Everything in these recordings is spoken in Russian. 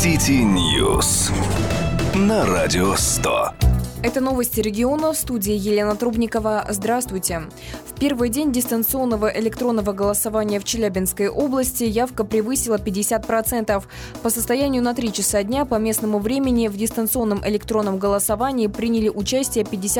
City News на Радио 100. Это новости региона, в студии Елена Трубникова. Здравствуйте. В первый день дистанционного электронного голосования в Челябинской области явка превысила 50%. По состоянию на 3 часа дня по местному времени в дистанционном электронном голосовании приняли участие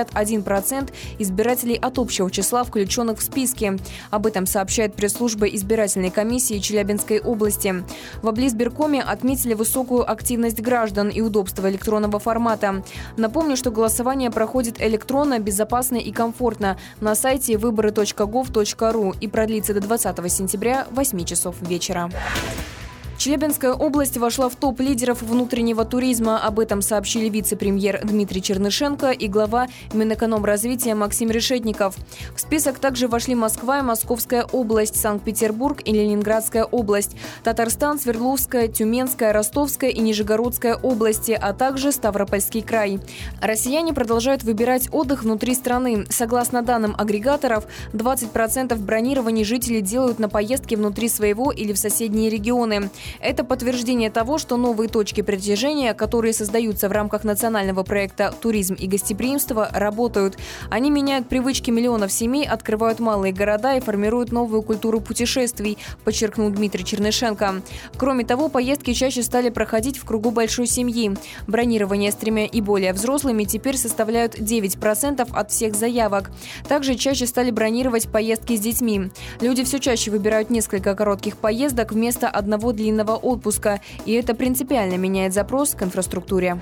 51% избирателей от общего числа, включенных в списки. Об этом сообщает пресс-служба избирательной комиссии Челябинской области. В облизбиркоме отметили высокую активность граждан и удобство электронного формата. Напомню, что голосование проходит электронно, безопасно и комфортно на сайте выборы.gov.ру и продлится до 20 сентября 8 часов вечера. Челябинская область вошла в топ лидеров внутреннего туризма. Об этом сообщили вице-премьер Дмитрий Чернышенко и глава Минэкономразвития Максим Решетников. В список также вошли Москва и Московская область, Санкт-Петербург и Ленинградская область, Татарстан, Свердловская, Тюменская, Ростовская и Нижегородская области, а также Ставропольский край. Россияне продолжают выбирать отдых внутри страны. Согласно данным агрегаторов, 20% бронирований жители делают на поездки внутри своего или в соседние регионы. Это подтверждение того, что новые точки притяжения, которые создаются в рамках национального проекта «Туризм и гостеприимство», работают. Они меняют привычки миллионов семей, открывают малые города и формируют новую культуру путешествий, подчеркнул Дмитрий Чернышенко. Кроме того, поездки чаще стали проходить в кругу большой семьи. Бронирование с 3 и более взрослыми теперь составляют 9% от всех заявок. Также чаще стали бронировать поездки с детьми. Люди все чаще выбирают несколько коротких поездок вместо одного длинного отпуска, и это принципиально меняет запрос к инфраструктуре.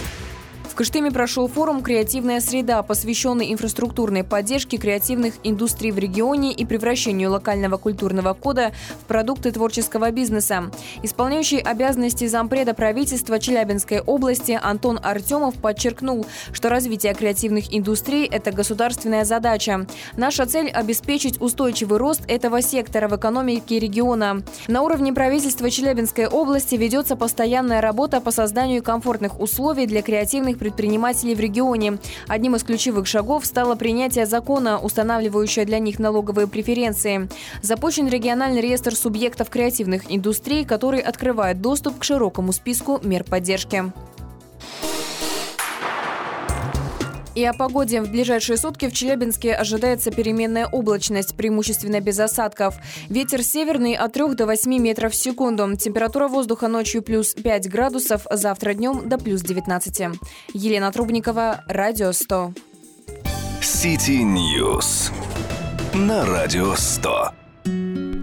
В Кыштыме прошел форум «Креативная среда», посвященный инфраструктурной поддержке креативных индустрий в регионе и превращению локального культурного кода в продукты творческого бизнеса. Исполняющий обязанности зампреда правительства Челябинской области Антон Артемов подчеркнул, что развитие креативных индустрий – это государственная задача. Наша цель – обеспечить устойчивый рост этого сектора в экономике региона. На уровне правительства Челябинской области ведется постоянная работа по созданию комфортных условий для креативных предпринимателей в регионе. Одним из ключевых шагов стало принятие закона, устанавливающего для них налоговые преференции. Запущен региональный реестр субъектов креативных индустрий, который открывает доступ к широкому списку мер поддержки. И о погоде. В ближайшие сутки в Челябинске ожидается переменная облачность, преимущественно без осадков. Ветер северный от 3 до 8 метров в секунду. Температура воздуха ночью плюс 5 градусов, завтра днем до плюс 19. Елена Трубникова, Радио 100. City News на Радио 100.